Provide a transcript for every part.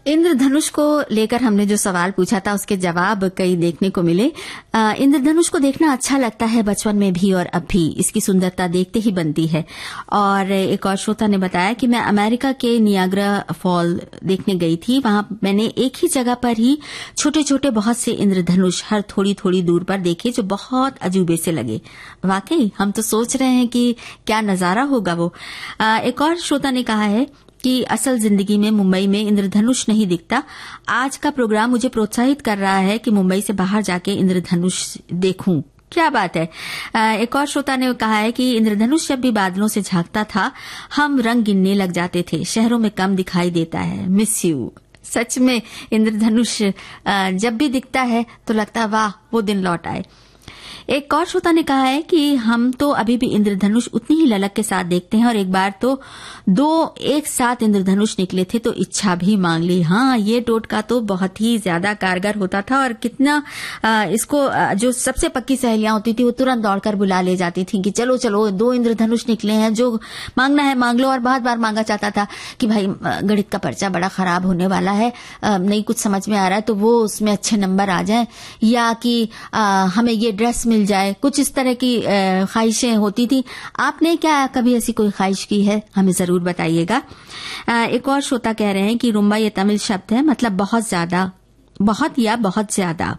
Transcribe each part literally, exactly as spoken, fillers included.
इंद्रधनुष को लेकर हमने जो सवाल पूछा था उसके जवाब कई देखने को मिले। आ, इंद्रधनुष को देखना अच्छा लगता है बचपन में भी और अब भी, इसकी सुंदरता देखते ही बनती है। और एक और श्रोता ने बताया कि मैं अमेरिका के नियाग्रा फॉल देखने गई थी। वहां मैंने एक ही जगह पर ही छोटे छोटे बहुत से इंद्रधनुष हर थोड़ी थोड़ी दूर पर देखे जो बहुत अजूबे से लगे। वाकई हम तो सोच रहे हैं कि क्या नजारा होगा वो। आ, एक और श्रोता ने कहा है कि असल जिंदगी में मुंबई में इंद्रधनुष नहीं दिखता। आज का प्रोग्राम मुझे प्रोत्साहित कर रहा है कि मुंबई से बाहर जाके इंद्रधनुष देखूं। क्या बात है। एक और श्रोता ने कहा है कि इंद्रधनुष जब भी बादलों से झांकता था हम रंग गिनने लग जाते थे, शहरों में कम दिखाई देता है, मिस यू। सच में इंद्रधनुष जब भी दिखता है तो लगता है वाह वो दिन लौट आए। एक और श्रोता ने कहा है कि हम तो अभी भी इंद्रधनुष उतनी ही ललक के साथ देखते हैं और एक बार तो दो एक साथ इंद्रधनुष निकले थे तो इच्छा भी मांग ली। हाँ, ये टोटका तो बहुत ही ज्यादा कारगर होता था और कितना आ, इसको आ, जो सबसे पक्की सहेलियां होती थी वो तुरंत दौड़कर बुला ले जाती थी कि चलो चलो दो इंद्रधनुष निकले हैं, जो मांगना है मांग लो। और बहुत बार मांगा जाता था कि भाई गणित का पर्चा बड़ा खराब होने वाला है, नहीं कुछ समझ में आ रहा है तो वो उसमें अच्छे नंबर आ जाए, या कि आ, हमें ये ड्रेस मिल जाए, कुछ इस तरह की ख्वाहिशें होती थी। आपने क्या कभी ऐसी कोई ख्वाहिश की है? हमें जरूर बताइएगा। एक और श्रोता कह रहे हैं कि रुम्बा ये तमिल शब्द है, मतलब बहुत ज्यादा, बहुत या बहुत ज्यादा।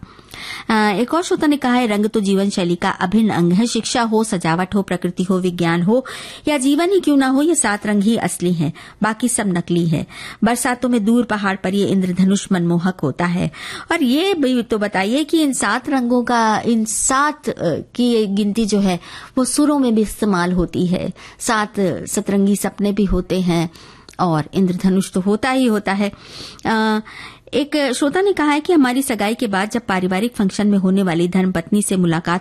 एक और श्रोता ने कहा है रंग तो जीवन शैली का अभिन्न अंग है। शिक्षा हो, सजावट हो, प्रकृति हो, विज्ञान हो या जीवन ही क्यों ना हो, ये सात रंग ही असली हैं, बाकी सब नकली है। बरसातों में दूर पहाड़ पर ये इंद्रधनुष मनमोहक होता है। और ये भी तो बताइए कि इन सात रंगों का, इन सात की गिनती जो है वो सुरों में भी इस्तेमाल होती है। सात सतरंगी सपने भी होते हैं और इंद्रधनुष तो होता ही होता है। आ, एक श्रोता ने कहा है कि हमारी सगाई के बाद जब पारिवारिक फंक्शन में होने वाली धर्मपत्नी से मुलाकात